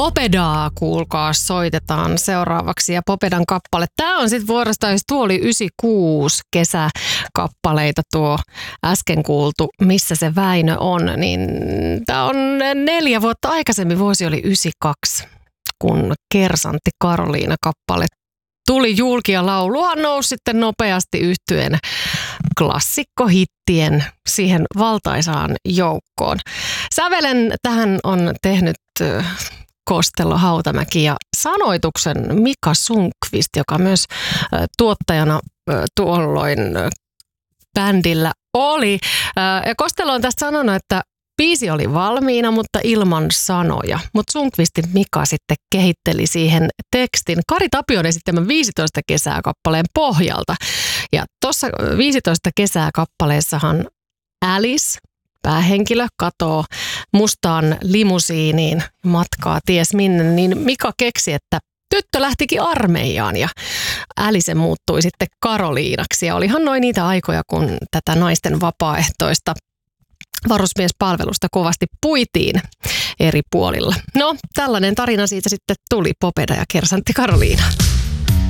Popedaa, kuulkaa, soitetaan seuraavaksi. Ja Popedan kappale. Tämä on sitten vuorosta, jos tuo oli 96 kesäkappaleita tuo äsken kuultu, missä se Väinö on. Niin tämä on 4 vuotta aikaisemmin, vuosi oli 92, kun Kersantti Karoliina kappale tuli julki ja lauluhan nousi sitten nopeasti yhtyen klassikkohittien siihen valtaisaan joukkoon. Sävelen tähän on tehnyt Kostello Hautamäki ja sanoituksen Mika Sundqvist, joka myös tuottajana tuolloin bändillä oli. Ja Kostello on tästä sanonut, että biisi oli valmiina, mutta ilman sanoja. Mutta Sundqvistin Mika sitten kehitteli siihen tekstin Kari Tapion esittämän 15 kesää kappaleen pohjalta. Ja tuossa 15 kesää kappaleessahan Alice, päähenkilö, katoo mustaan limusiiniin matkaa ties minne, niin Mika keksi, että tyttö lähtikin armeijaan ja Alice muuttui sitten Karoliinaksi. Ja olihan noin niitä aikoja, kun tätä naisten vapaaehtoista varusmiespalvelusta kovasti puitiin eri puolilla. No, tällainen tarina siitä sitten tuli, Popeda ja Kersantti Karoliina.